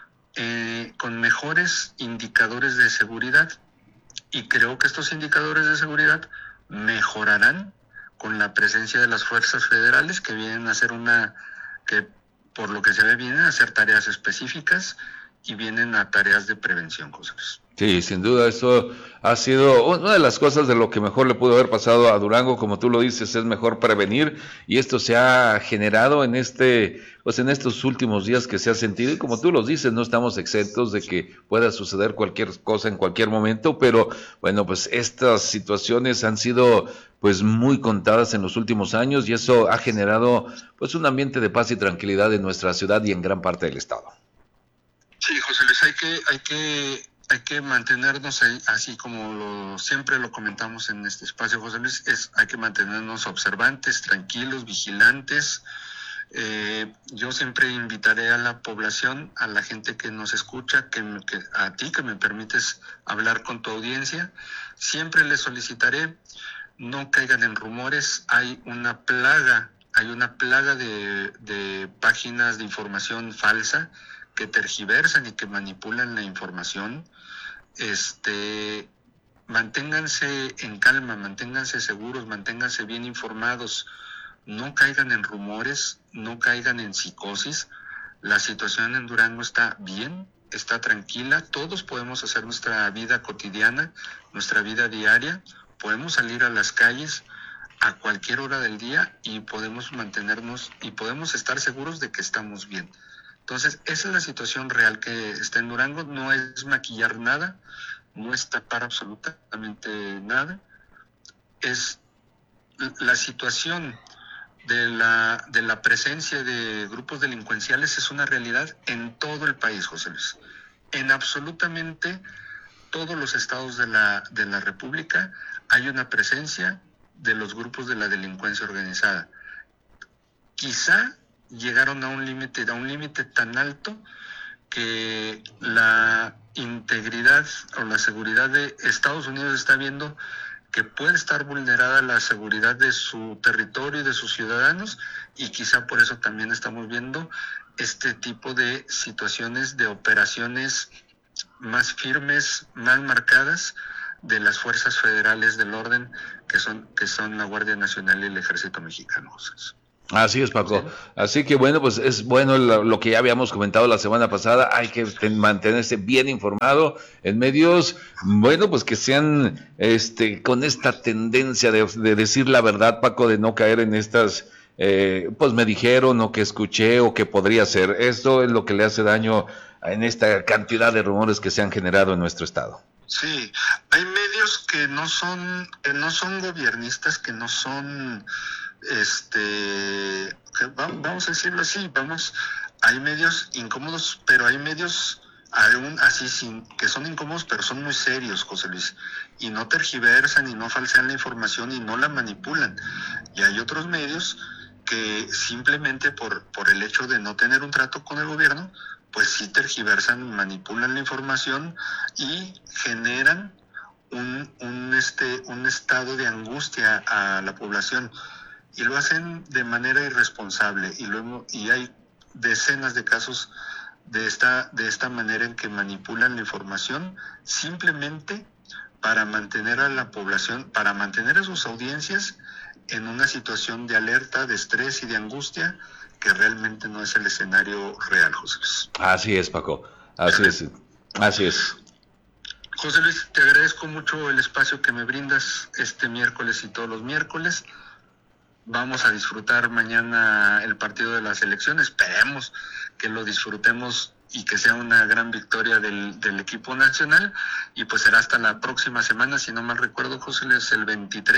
con mejores indicadores de seguridad, y creo que estos indicadores de seguridad mejorarán con la presencia de las fuerzas federales que vienen a hacer por lo que se ve, vienen a hacer tareas específicas y vienen a tareas de prevención, José Luis. Sí, sin duda, eso ha sido una de las cosas de lo que mejor le pudo haber pasado a Durango, como tú lo dices, es mejor prevenir, y esto se ha generado en estos últimos días que se ha sentido, y como tú lo dices, no estamos exentos de que pueda suceder cualquier cosa en cualquier momento, pero bueno, pues estas situaciones han sido pues muy contadas en los últimos años, y eso ha generado pues un ambiente de paz y tranquilidad en nuestra ciudad y en gran parte del estado. Sí, José Luis, hay que mantenernos ahí, así como siempre lo comentamos en este espacio, José Luis, hay que mantenernos observantes, tranquilos, vigilantes. Yo siempre invitaré a la población, a la gente que nos escucha, a ti que me permites hablar con tu audiencia, siempre les solicitaré, no caigan en rumores. Hay una plaga de páginas de información falsa que tergiversan y que manipulan la información. Manténganse en calma, manténganse seguros, manténganse bien informados, no caigan en rumores, no caigan en psicosis. La situación en Durango está bien, está tranquila, todos podemos hacer nuestra vida cotidiana, nuestra vida diaria, podemos salir a las calles a cualquier hora del día y podemos mantenernos y podemos estar seguros de que estamos bien. Entonces, esa es la situación real que está en Durango. No es maquillar nada, no es tapar absolutamente nada. Es la situación de la presencia de grupos delincuenciales es una realidad en todo el país, José Luis. En absolutamente todos los estados de la República hay una presencia de los grupos de la delincuencia organizada. Quizá llegaron a un límite tan alto que la integridad o la seguridad de Estados Unidos está viendo que puede estar vulnerada la seguridad de su territorio y de sus ciudadanos, y quizá por eso también estamos viendo este tipo de situaciones de operaciones más firmes, más marcadas de las fuerzas federales del orden que son la Guardia Nacional y el Ejército Mexicano. Así es, Paco. Así que bueno, pues es bueno lo que ya habíamos comentado la semana pasada. Hay que mantenerse bien informado en medios, bueno, pues que sean con esta tendencia de decir la verdad, Paco, de no caer en estas, pues me dijeron o que escuché o que podría ser. Esto es lo que le hace daño en esta cantidad de rumores que se han generado en nuestro estado. Sí, hay medios que no son gobiernistas, que no son vamos a decirlo así, hay medios incómodos, pero hay medios aún así que son incómodos, pero son muy serios, José Luis, y no tergiversan y no falsean la información y no la manipulan. Y hay otros medios que simplemente por el hecho de no tener un trato con el gobierno, pues sí tergiversan, manipulan la información y generan un estado de angustia a la población. Y lo hacen de manera irresponsable, y hay decenas de casos de esta manera en que manipulan la información simplemente para mantener a la población, para mantener a sus audiencias en una situación de alerta, de estrés y de angustia que realmente no es el escenario real, José Luis. Así es, Paco, así es. José Luis, te agradezco mucho el espacio que me brindas este miércoles y todos los miércoles. Vamos a disfrutar mañana el partido de la selección. Esperemos que lo disfrutemos y que sea una gran victoria del equipo nacional. Y pues será hasta la próxima semana, si no mal recuerdo, José, es el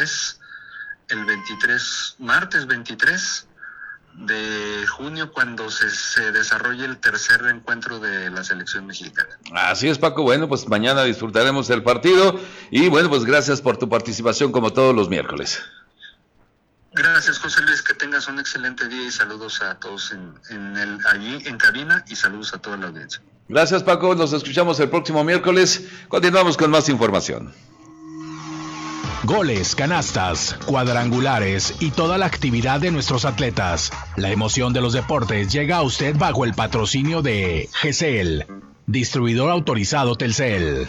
martes 23 de junio, cuando se desarrolle el tercer encuentro de la selección mexicana. Así es, Paco. Bueno, pues mañana disfrutaremos el partido. Y bueno, pues gracias por tu participación como todos los miércoles. Gracias, José Luis, que tengas un excelente día y saludos a todos allí en cabina y saludos a toda la audiencia. Gracias, Paco, nos escuchamos el próximo miércoles, continuamos con más información. Goles, canastas, cuadrangulares y toda la actividad de nuestros atletas. La emoción de los deportes llega a usted bajo el patrocinio de GCL, distribuidor autorizado Telcel.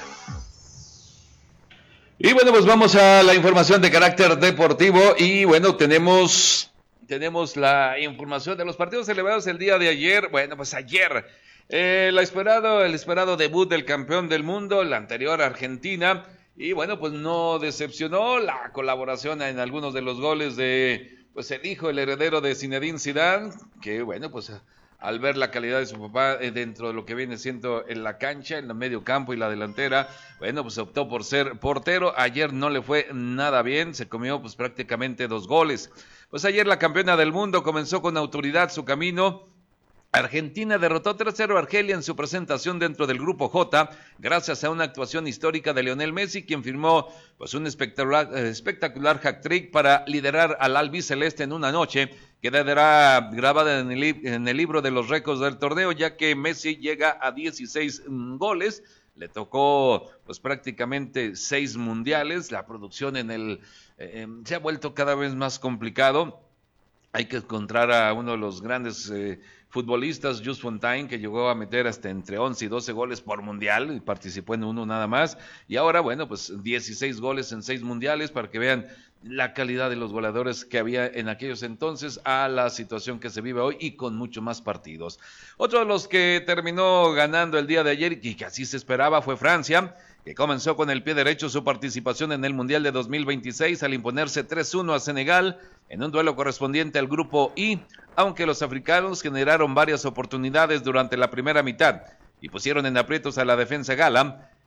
Y bueno, pues vamos a la información de carácter deportivo y bueno, tenemos la información de los partidos celebrados el día de ayer. Bueno, pues ayer el esperado debut del campeón del mundo, la anterior Argentina, y bueno, pues no decepcionó la colaboración en algunos de los goles de pues el hijo, el heredero de Zinedine Zidane, que bueno, pues al ver la calidad de su papá dentro de lo que viene siendo en la cancha, en el medio campo y la delantera, bueno, pues optó por ser portero. Ayer no le fue nada bien, se comió pues prácticamente 2 goles. Pues ayer la campeona del mundo comenzó con autoridad su camino. Argentina derrotó 3-0 a Argelia en su presentación dentro del Grupo J, gracias a una actuación histórica de Lionel Messi, quien firmó pues un espectacular hat-trick para liderar al albiceleste en una noche que quedará grabada en el libro de los récords del torneo, ya que Messi llega a 16 goles, le tocó pues prácticamente 6 mundiales. La producción se ha vuelto cada vez más complicado. Hay que encontrar a uno de los grandes futbolistas, Just Fontaine, que llegó a meter hasta entre 11 y 12 goles por mundial, y participó en uno nada más, y ahora, bueno, pues 16 goles en 6 mundiales, para que vean la calidad de los goleadores que había en aquellos entonces a la situación que se vive hoy y con mucho más partidos. Otro de los que terminó ganando el día de ayer y que así se esperaba fue Francia, que comenzó con el pie derecho su participación en el Mundial de 2026 al imponerse 3-1 a Senegal en un duelo correspondiente al Grupo I, aunque los africanos generaron varias oportunidades durante la primera mitad y pusieron en aprietos a la defensa gala.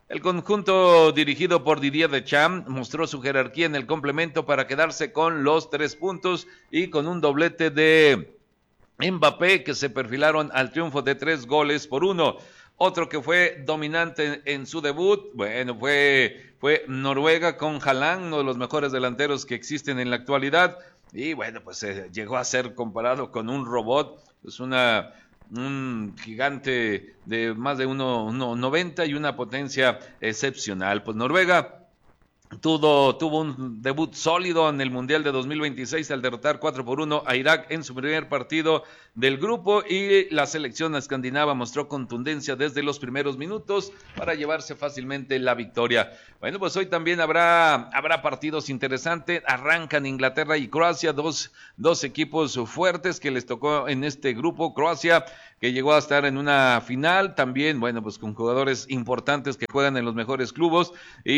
El conjunto dirigido por Didier Deschamps mostró su jerarquía en el complemento para quedarse con los 3 puntos y con un doblete de Mbappé que se perfilaron al triunfo de 3-1. Otro que fue dominante en su debut, bueno, fue Noruega con Haaland, uno de los mejores delanteros que existen en la actualidad. Y bueno, pues llegó a ser comparado con un robot, pues un gigante de más de 1.90 y una potencia excepcional. Pues Noruega tuvo un debut sólido en el Mundial de 2026 al derrotar 4-1 a Irak en su primer partido del grupo, y la selección escandinava mostró contundencia desde los primeros minutos para llevarse fácilmente la victoria. Bueno, pues hoy también habrá partidos interesantes. Arrancan Inglaterra y Croacia, dos equipos fuertes que les tocó en este grupo. Croacia, que llegó a estar en una final, también, bueno, pues con jugadores importantes que juegan en los mejores clubes,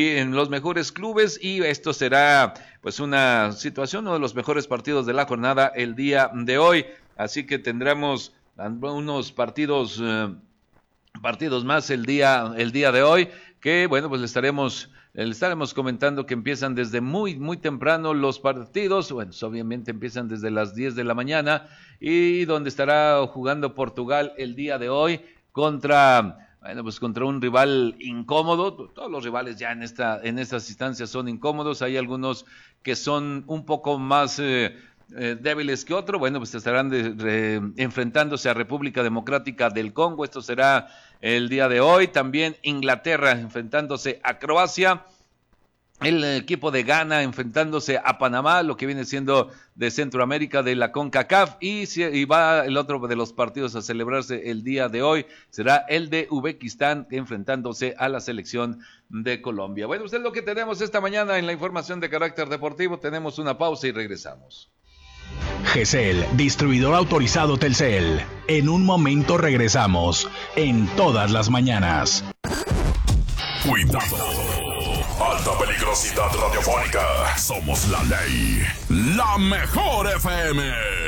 y esto será pues una situación, uno de los mejores partidos de la jornada el día de hoy. Así que tendremos unos partidos más el día de hoy, que bueno, pues le estaremos comentando que empiezan desde muy temprano los partidos. Bueno, obviamente empiezan desde las 10 de la mañana, y donde estará jugando Portugal el día de hoy contra un rival incómodo. Todos los rivales ya en estas instancias son incómodos. Hay algunos que son un poco más débiles que otro. Bueno, pues estarán enfrentándose a República Democrática del Congo. Esto será el día de hoy. También Inglaterra enfrentándose a Croacia. El equipo de Ghana enfrentándose a Panamá, lo que viene siendo de Centroamérica, de la CONCACAF, y va el otro de los partidos a celebrarse el día de hoy, será el de Uzbekistán enfrentándose a la selección de Colombia. Bueno, pues es lo que tenemos esta mañana en la información de carácter deportivo. Tenemos una pausa y regresamos. GESEL, distribuidor autorizado Telcel. En un momento regresamos, en todas las mañanas. Cuidado. Alta peligrosidad radiofónica. Somos la ley. La mejor FM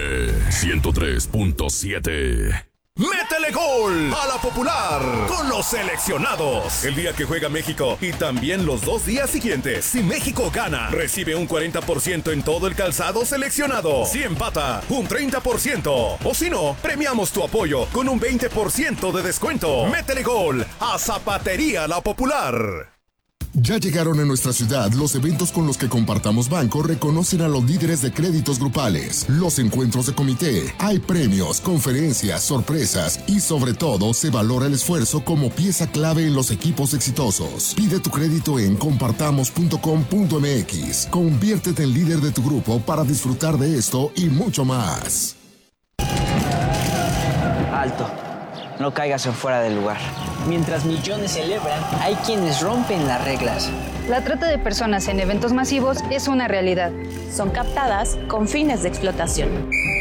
103.7. ¡Métele gol a la Popular con los seleccionados! El día que juega México y también los 2 días siguientes. Si México gana, recibe un 40% en todo el calzado seleccionado. Si empata, un 30%. O si no, premiamos tu apoyo con un 20% de descuento. ¡Métele gol a Zapatería La Popular! Ya llegaron a nuestra ciudad los eventos con los que Compartamos Banco reconocen a los líderes de créditos grupales, los encuentros de comité, hay premios, conferencias, sorpresas y sobre todo se valora el esfuerzo como pieza clave en los equipos exitosos. Pide tu crédito en compartamos.com.mx. Conviértete en líder de tu grupo para disfrutar de esto y mucho más. Alto. No caigas en fuera del lugar. Mientras millones celebran, hay quienes rompen las reglas. La trata de personas en eventos masivos es una realidad. Son captadas con fines de explotación.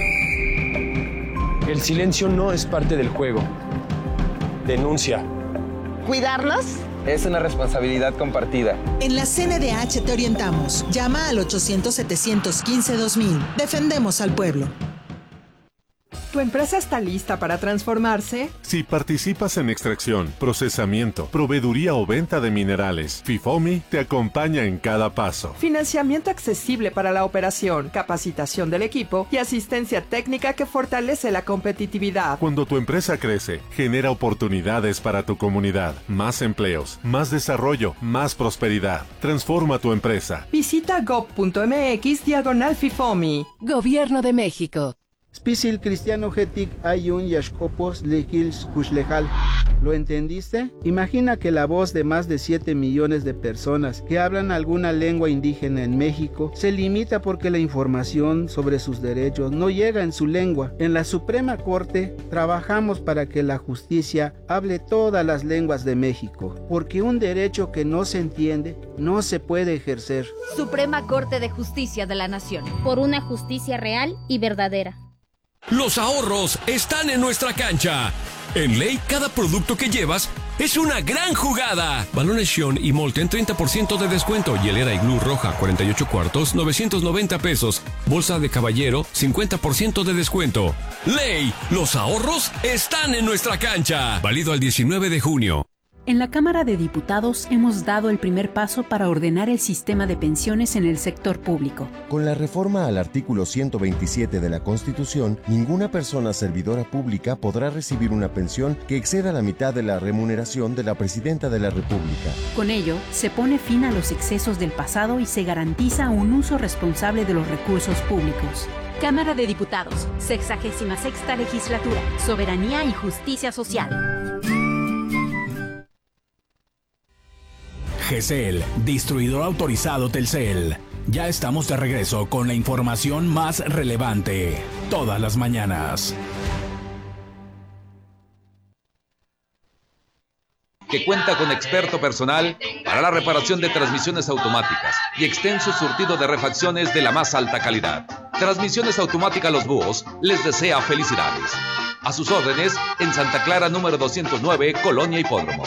El silencio no es parte del juego. Denuncia. ¿Cuidarnos? Es una responsabilidad compartida. En la CNDH te orientamos. Llama al 800-715-2000. Defendemos al pueblo. ¿Tu empresa está lista para transformarse? Si participas en extracción, procesamiento, proveeduría o venta de minerales, FIFOMI te acompaña en cada paso. Financiamiento accesible para la operación, capacitación del equipo y asistencia técnica que fortalece la competitividad. Cuando tu empresa crece, genera oportunidades para tu comunidad, más empleos, más desarrollo, más prosperidad. Transforma tu empresa. Visita gov.mx/FIFOMI. Gobierno de México. Spisil cristiano getic ayun yashkopos lehils kuslejal. ¿Lo entendiste? Imagina que la voz de más de 7 millones de personas que hablan alguna lengua indígena en México se limita porque la información sobre sus derechos no llega en su lengua. En la Suprema Corte trabajamos para que la justicia hable todas las lenguas de México, porque un derecho que no se entiende no se puede ejercer. Suprema Corte de Justicia de la Nación. Por una justicia real y verdadera. Los ahorros están en nuestra cancha. En Ley, cada producto que llevas es una gran jugada. Balones Xion y Molten 30% de descuento. Hielera Iglú roja 48 cuartos 990 pesos. Bolsa de caballero 50% de descuento. Ley, los ahorros están en nuestra cancha. Válido al 19 de junio. En la Cámara de Diputados hemos dado el primer paso para ordenar el sistema de pensiones en el sector público. Con la reforma al artículo 127 de la Constitución, ninguna persona servidora pública podrá recibir una pensión que exceda la mitad de la remuneración de la Presidenta de la República. Con ello, se pone fin a los excesos del pasado y se garantiza un uso responsable de los recursos públicos. Cámara de Diputados, 66ª Legislatura, Soberanía y Justicia Social. GESEL, distribuidor autorizado Telcel. Ya estamos de regreso con la información más relevante, todas las mañanas. Que cuenta con experto personal para la reparación de transmisiones automáticas y extenso surtido de refacciones de la más alta calidad. Transmisiones Automáticas Los Búhos les desea felicidades. A sus órdenes en Santa Clara número 209, Colonia Hipódromo.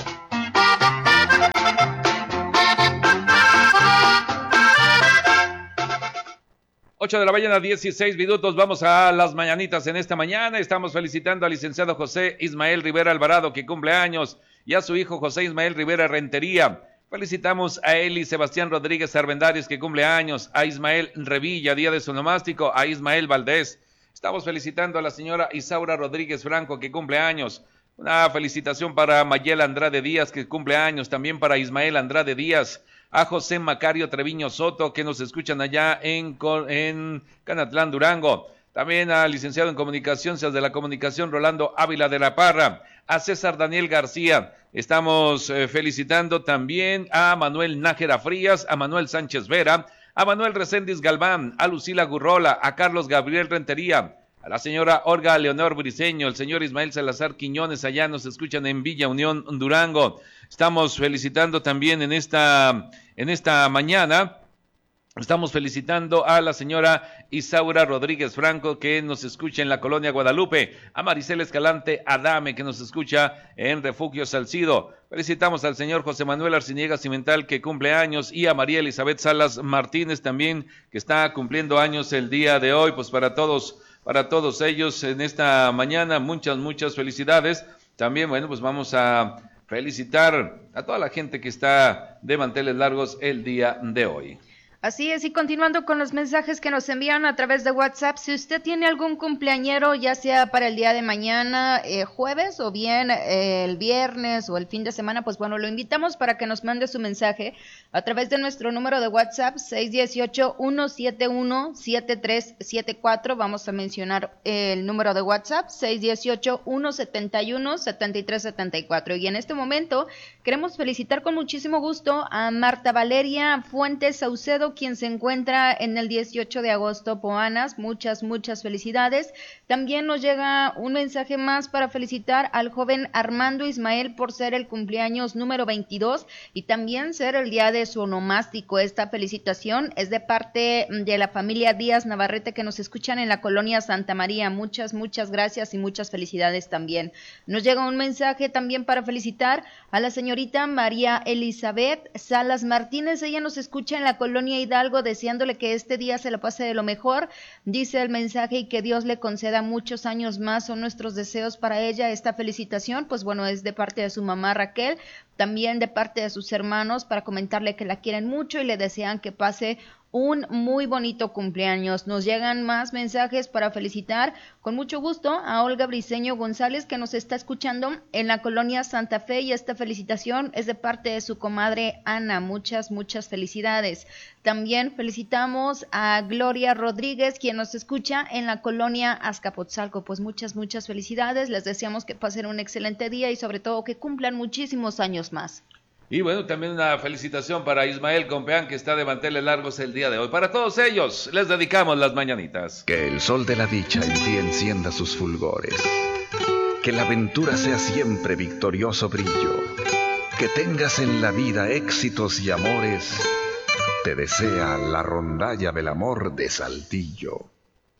8 de la mañana, 16 minutos. Vamos a las mañanitas en esta mañana. Estamos felicitando al licenciado José Ismael Rivera Alvarado, que cumple años, y a su hijo José Ismael Rivera Rentería. Felicitamos a Eli Sebastián Rodríguez Arbendáriz, que cumple años, a Ismael Revilla, día de su nomástico, a Ismael Valdés. Estamos felicitando a la señora Isaura Rodríguez Franco, que cumple años. Una felicitación para Mayela Andrade Díaz, que cumple años, también para Ismael Andrade Díaz, a José Macario Treviño Soto, que nos escuchan allá en Canatlán, Durango. También al licenciado en Comunicación, Ciencias de la Comunicación, Rolando Ávila de la Parra, a César Daniel García. Estamos felicitando también a Manuel Nájera Frías, a Manuel Sánchez Vera, a Manuel Reséndiz Galván, a Lucila Gurrola, a Carlos Gabriel Rentería, a la señora Olga Leonor Briceño, el señor Ismael Salazar Quiñones, allá nos escuchan en Villa Unión, Durango. Estamos felicitando también en esta mañana, estamos felicitando a la señora Isaura Rodríguez Franco, que nos escucha en la Colonia Guadalupe, a Maricel Escalante Adame, que nos escucha en Refugio Salcido. Felicitamos al señor José Manuel Arciniega Cimental, que cumple años, y a María Elizabeth Salas Martínez también, que está cumpliendo años el día de hoy. Pues para todos ellos en esta mañana, muchas felicidades. También, bueno, pues vamos a felicitar a toda la gente que está de manteles largos el día de hoy. Así es, y continuando con los mensajes que nos envían a través de WhatsApp, si usted tiene algún cumpleañero, ya sea para el día de mañana, jueves, o bien el viernes o el fin de semana, pues bueno, lo invitamos para que nos mande su mensaje a través de nuestro número de WhatsApp, 618-171-7374. Vamos a mencionar el número de WhatsApp, 618-171-7374. Y en este momento queremos felicitar con muchísimo gusto a Marta Valeria Fuentes Saucedo, quien se encuentra en el 18 de agosto, Poanas. Muchas felicidades. También nos llega un mensaje más para felicitar al joven Armando Ismael por ser el cumpleaños número 22 y también ser el día de su onomástico. Esta felicitación es de parte de la familia Díaz Navarrete, que nos escuchan en la colonia Santa María. Muchas gracias y muchas felicidades también. Nos llega un mensaje también para felicitar a la señorita María Elizabeth Salas Martínez. Ella nos escucha en la colonia Hidalgo, deseándole que este día se la pase de lo mejor. Dice el mensaje, y que Dios le conceda muchos años más, son nuestros deseos para ella. Esta felicitación, pues bueno, es de parte de su mamá Raquel, también de parte de sus hermanos, para comentarle que la quieren mucho y le desean que pase un muy bonito cumpleaños. Nos llegan más mensajes para felicitar con mucho gusto a Olga Briceño González, que nos está escuchando en la colonia Santa Fe, y esta felicitación es de parte de su comadre Ana. Muchas felicidades. También felicitamos a Gloria Rodríguez, quien nos escucha en la colonia Azcapotzalco. Pues muchas felicidades. Les deseamos que pasen un excelente día y sobre todo que cumplan muchísimos años más. Y bueno, también una felicitación para Ismael Compeán, que está de manteles largos el día de hoy. Para todos ellos, les dedicamos las mañanitas. Que el sol de la dicha en ti encienda sus fulgores. Que la aventura sea siempre victorioso brillo. Que tengas en la vida éxitos y amores. Te desea la rondalla del amor de Saltillo.